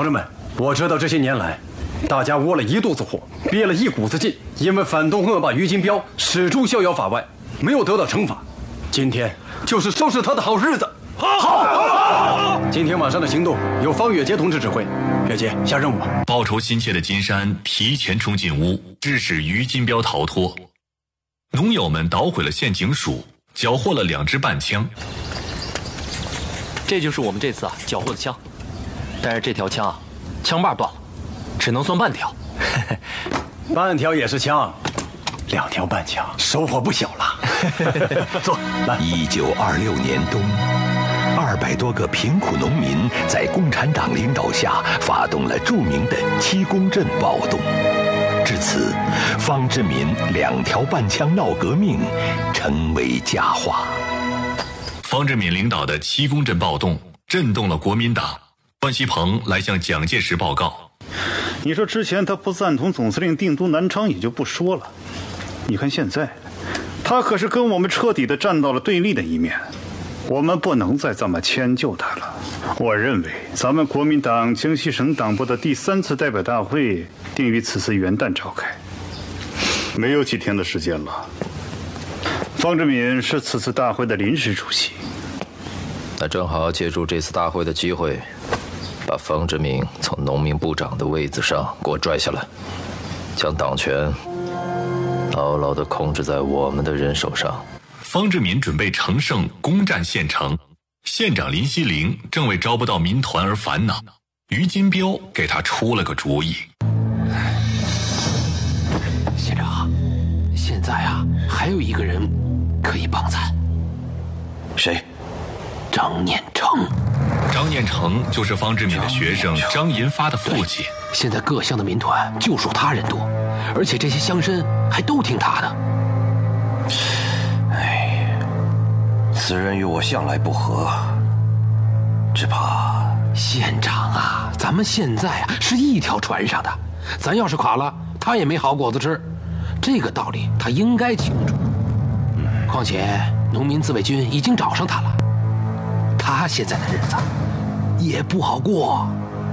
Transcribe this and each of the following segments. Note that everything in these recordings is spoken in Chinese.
同志们，我知道这些年来，大家窝了一肚子火，憋了一股子劲，因为反动恶霸于金彪始终逍遥法外，没有得到惩罚。今天就是收拾他的好日子。好！今天晚上的行动由方月杰同志指挥，月杰下任务吧。 报仇心切的金山提前冲进屋，致使于金彪逃脱。农友们捣毁了陷阱鼠，缴获了2支半枪。 这就是我们这次缴获的枪，但是这条枪枪把断了，只能算半条。 半条也是枪，2条半枪，收获不小了。坐，来。 1926年冬，200多个贫苦农民在共产党领导下发动了著名的七公镇暴动。至此，方志敏2条半枪闹革命成为佳话。 方志敏领导的七公镇暴动震动了国民党。关锡鹏来向蒋介石报告。 你说之前他不赞同总司令定都南昌也就不说了，你看现在，他可是跟我们彻底的站到了对立的一面。我们不能再这么迁就他了。我认为咱们国民党江西省党部的第3次代表大会定于此次元旦召开，没有几天的时间了。方志敏是此次大会的临时主席， 那正好借助这次大会的机会，把方志敏从农民部长的位子上给我拽下来，将党权牢牢地控制在我们的人手上。 方志敏准备乘胜攻占县城，县长林锡龄正为招不到民团而烦恼，于金彪给他出了个主意。 县长，现在还有一个人可以帮咱。 谁？ 张念成。 张念成就是方志敏的学生张银发的父亲。 现在各乡的民团就属他人多，而且这些乡绅还都听他的。 此人与我向来不和，只怕…… 县长咱们现在是一条船上的，咱要是垮了，他也没好果子吃，这个道理他应该清楚。况且农民自卫军已经找上他了，他现在的日子也不好过。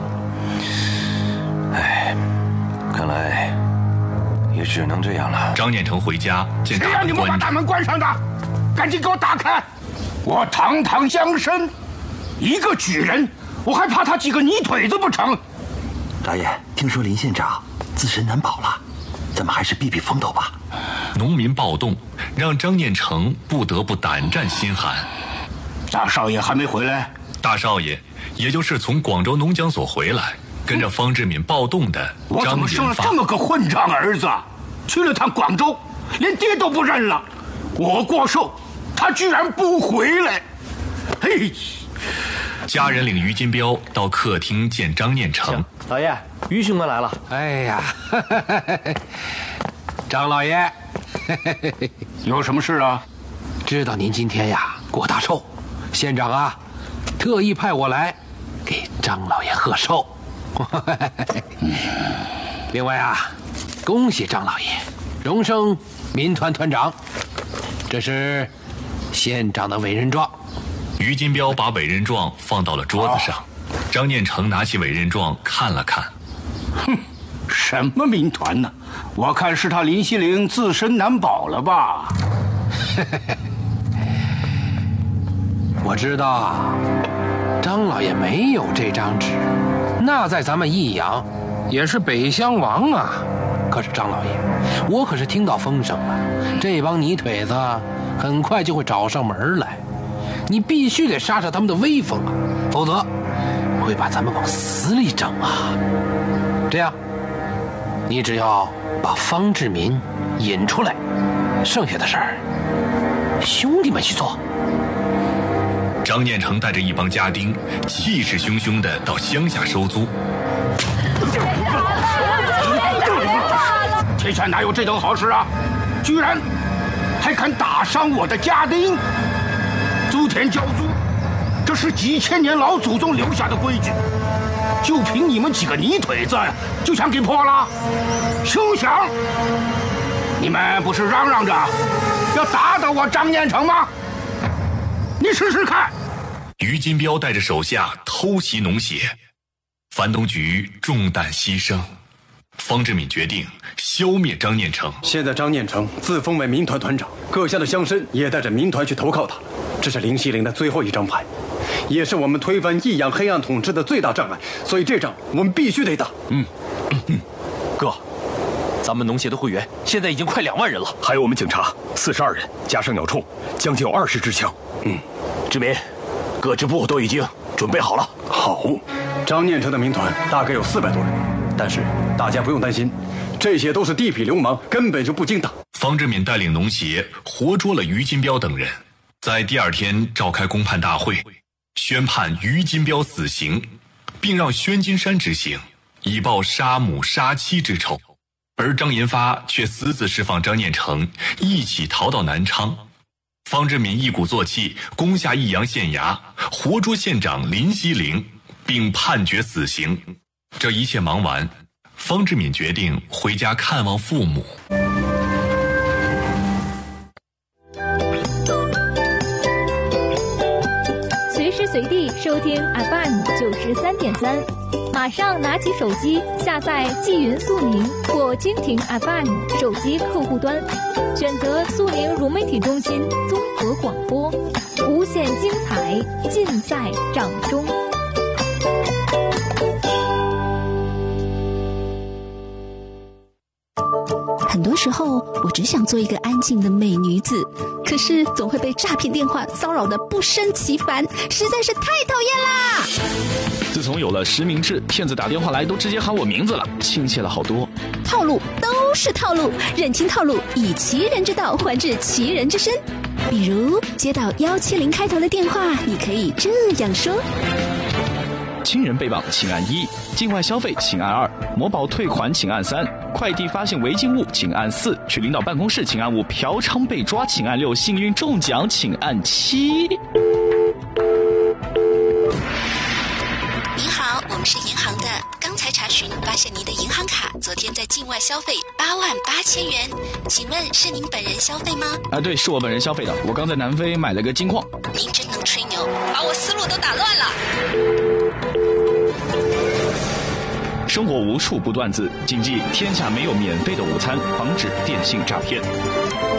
看来也只能这样了。 张念成回家见大门关着。 谁让你们把大门关上的？赶紧给我打开！我堂堂乡绅，一个举人，我还怕他几个泥腿子不成？ 大爷，听说林县长自身难保了，咱们还是避避风头吧。 农民暴动让张念成不得不胆战心寒。 大少爷还没回来？ 大少爷也就是从广州农讲所回来，跟着方志敏暴动的张银发。 我怎么生了这么个混账儿子？去了趟广州，连爹都不认了。我过寿，他居然不回来！嘿！ 家人领于金彪到客厅见张念成。 老爷，于巡官来了。 哎呀，张老爷， 有什么事啊？ 知道您今天过大寿，县长特意派我来给张老爷贺寿。另外恭喜张老爷荣升民团团长，这是县长的委任状。 于金彪把委任状放到了桌子上，张念成拿起委任状看了看。 哼，什么民团呢？我看是他林锡龄自身难保了吧？ 我知道张老爷没有这张纸，那在咱们益阳也是北乡王啊。可是张老爷，我可是听到风声了，这帮泥腿子很快就会找上门来，你必须得杀杀他们的威风否则会把咱们往死里整这样，你只要把方志敏引出来，剩下的事儿兄弟们去做。 张念成带着一帮家丁，气势汹汹地到乡下收租。 天下哪有这等好事啊！居然还敢打伤我的家丁！租田交租，这是几千年老祖宗留下的规矩，就凭你们几个泥腿子就想给破了？休想！你们不是嚷嚷着要打倒我张念成吗？你试试看！ 于金彪带着手下偷袭农协， 反董局重担牺牲，方志敏决定消灭张念成。 现在张念成自封为民团团长，各乡的乡绅也带着民团去投靠他。这是林希龄的最后一张牌，也是我们推翻异样黑暗统治的最大障碍，所以这仗我们必须得打。 哥，咱们农协的会员现在已经快2万人了， 还有我们警察42人，加上鸟铳，将近有20支枪。 志民，各支部都已经准备好了。 好，张念成的民团大概有400多人，但是大家不用担心，这些都是地痞流氓，根本就不经打。 方志敏带领农协活捉了于金彪等人，在第2天召开公判大会，宣判于金彪死刑，并让宣金山执行，以报杀母杀妻之仇。而张延发却私自释放张念成，一起逃到南昌。方志敏一鼓作气攻下益阳县衙，活捉县长林希龄，并判决死刑。这一切忙完，方志敏决定回家看望父母。 随时随地收听 FM93.3，马上拿起手机下载纪云速宁或蜻蜓 FM 手机客户端，选择速宁融媒体中心综合广播，无限精彩尽在掌中。 很多时候，我只想做一个安静的美女子，可是总会被诈骗电话骚扰的不胜其烦，实在是太讨厌啦！ 自从有了实名制，骗子打电话来都直接喊我名字了，亲切了好多。 套路都是套路，认清套路，以其人之道还治其人之身。比如接到170开头的电话，你可以这样说： 亲人被绑，请按1；境外消费，请按2；某宝退款，请按3；快递发现违禁物，请按4；去领导办公室，请按5；嫖娼被抓，请按6；幸运中奖，请按7。 您好，我们是银行的，刚才查询发现您的银行卡昨天在境外消费88000元，请问是您本人消费吗？ 对，是我本人消费的，我刚在南非买了个金矿。 您真能吹牛，把我思路都打乱了。 生活无处不断字，谨记天下没有免费的午餐，防止电信诈骗。